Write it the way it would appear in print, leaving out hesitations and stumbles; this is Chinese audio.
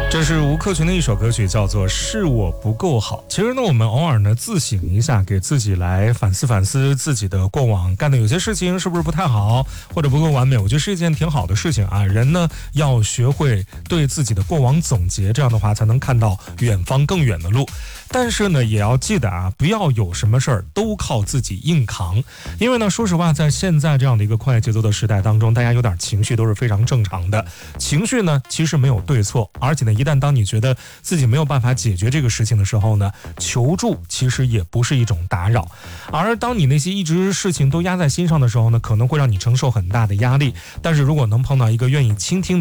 这是吴克群的一首歌曲，叫做《是我不够好》。其实呢，我们偶尔呢自省一下，给自己来反思反思自己的过往干的有些事情是不是不太好，或者不够完美，我觉得是一件挺好的事情啊。人呢要学会对自己的过往总结，这样的话才能看到远方更远的路。但是呢，也要记得啊，不要有什么事儿都靠自己硬扛，因为呢，说实话，在现在这样的一个快节奏的时代当中，大家有点情绪都是非常正常的。情绪呢，其实没有对错，而且呢，一旦当你觉得自己没有办法解决这个事情的时候呢，求助其实也不是一种打扰。而当你那些一直事情都压在心上的时候呢，可能会让你承受很大的压力。但是如果能碰到一个愿意倾听